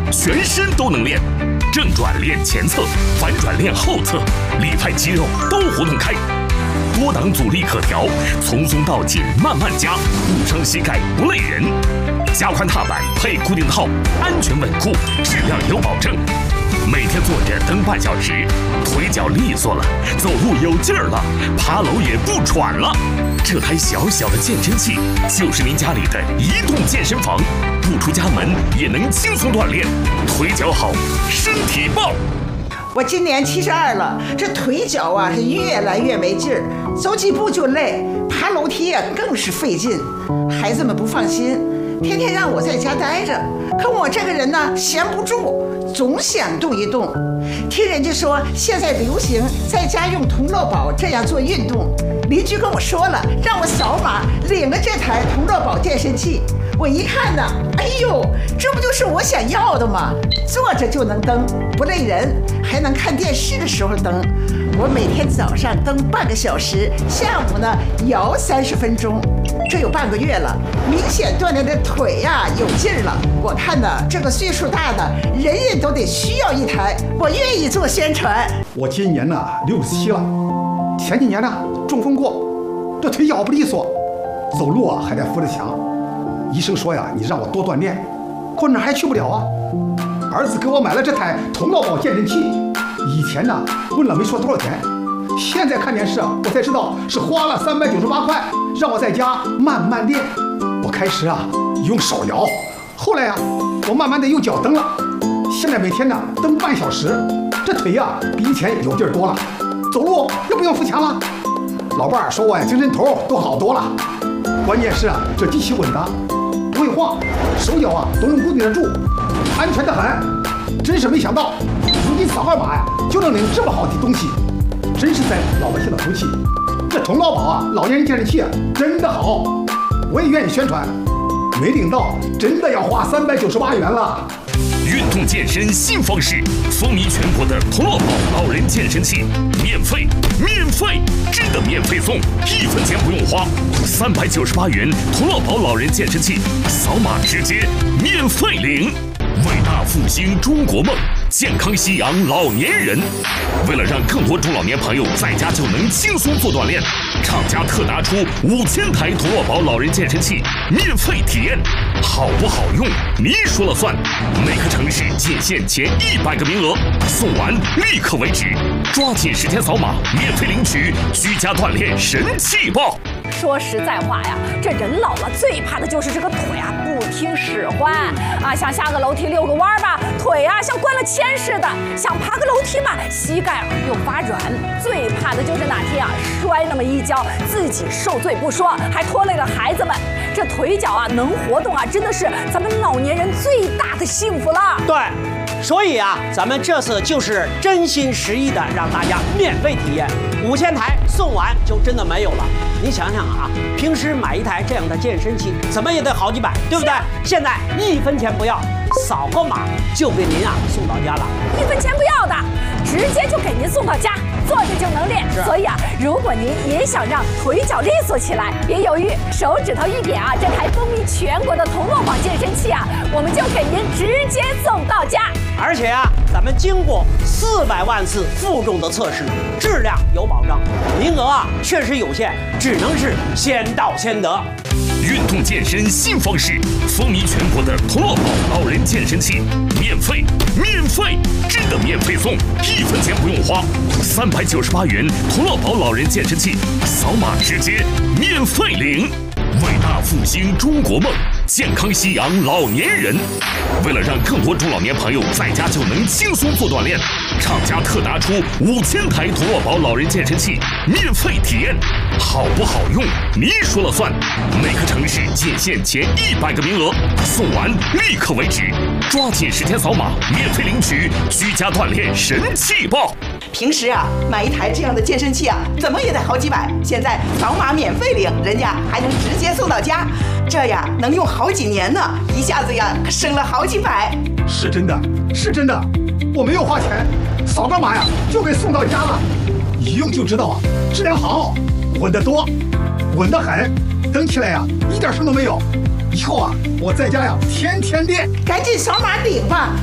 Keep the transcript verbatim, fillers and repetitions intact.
全身都能练。正转练前侧，反转练后侧，里派肌肉都活动开。多档阻力可调，从松到紧慢慢加，不伤膝盖不累人。加宽踏板配固定套，安全稳固，质量有保证。每天坐着蹬半小时，腿脚利索了，走路有劲儿了，爬楼也不喘了。这台小小的健身器就是您家里的移动健身房，不出家门也能轻松锻炼，腿脚好，身体棒。 我今年七十二了，这腿脚啊是越来越没劲儿，走几步就累，爬楼梯啊更是费劲。孩子们不放心，天天让我在家待着，可我这个人呢闲不住，总想动一动。听人家说现在流行在家用同乐宝这样做运动，邻居跟我说了，让我扫码领了这台同乐宝健身器。我一看呢，哎呦，这不就是我想要的吗？坐着就能蹬，不累人，还能看电视的时候蹬。我每天早上蹬半个小时，下午呢摇三十分钟，这有半个月了，明显锻炼的腿呀、啊、有劲儿了。我看呢，这个岁数大的人人都得需要一台，我愿意做宣传。 我今年呢六十七了，前几年呢中风过，这腿脚不利索，走路啊还得扶着墙。医生说呀，你让我多锻炼，可哪还去不了啊？儿子给我买了这台同乐宝健身器，以前呢问了没说多少钱，现在看电视啊，我才知道是花了三百九十八块，让我在家慢慢练。我开始啊用手摇，后来啊我慢慢的用脚蹬了，现在每天呢蹬半小时，这腿呀、啊、比以前有劲儿多了，走路又不用扶墙了。老伴儿说我呀精神头都好多了，关键是啊这机器稳当，不会晃，手脚啊都能固定得住，安全得很。真是没想到，如今扫二码呀就能领这么好的东西，真是在老百姓的福气。这同乐宝啊，老年人健身器啊，真的好，我也愿意宣传。没领到，真的要花三百九十八元了。 运动健身新方式，风靡全国的同乐宝老人健身器，免费，免费，真的免费送，一分钱不用花，三百九十八元同乐宝老人健身器，扫码直接免费领。伟大复兴中国梦，健康夕阳老年人。为了让更多中老年朋友在家就能轻松做锻炼，厂家特拿出五千台同乐宝老人健身器免费体验，好不好用你说了算。每个城市仅限前一百个名额，送完立刻为止，抓紧时间扫码免费领取居家锻炼神器包。 说实在话呀，这人老了最怕的就是这个腿啊不听使唤啊，想下个楼梯遛个弯吧，腿啊像灌了铅似的；想爬个楼梯嘛，膝盖又发软。最怕的就是哪天啊摔那么一跤，自己受罪不说，还拖累了孩子们。这腿脚啊能活动啊，真的是咱们老年人最大的幸福了。 对。所以啊，咱们这次就是真心实意的让大家免费体验，五千台送完就真的没有了。你想想啊，平时买一台这样的健身器，怎么也得好几百，对不对？现在一分钱不要，扫个码就给您啊送到家了， 一分钱不要的，直接就给您送到家，坐着就能练。所以啊，如果您也想让腿脚利索起来，别犹豫，手指头一点啊，这台风靡全国的同乐宝健身器啊，我们就给您直接送到家。 而且啊，咱们经过四百万次负重的测试，质量有保障，名额啊确实有限，只能是先到先得。 运动健身新方式，风靡全国的同乐宝老人健身器，免费，免费，真的免费送，一分钱不用花，三百九十八元同乐宝老人健身器，扫码直接免费领。伟大复兴中国梦，健康夕阳老年人。为了让更多中老年朋友在家就能轻松做锻炼，厂家特拿出五千台同乐宝老人健身器免费体验，好不好用你说了算。每个城市仅限前一百个名额，送完立刻为止，抓紧时间扫码免费领取居家锻炼神器包。 平时啊，买一台这样的健身器啊，怎么也得好几百。现在扫码免费领，人家还能直接送到家，这呀能用好几年呢，一下子呀可省了好几百。 是真的，是真的，我没有花钱，扫个码呀就给送到家了，一用就知道啊，质量好，稳得多，稳得很，蹬起来呀一点声都没有。以后啊，我在家呀天天练， 赶紧扫码领吧。